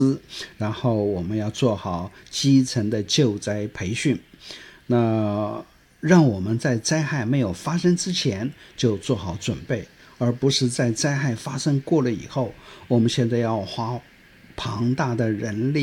然后我们要做好基层的救灾培训，那让我们在灾害没有发生之前就做好准备，而不是在灾害发生过了以后，我们现在要花庞大的人力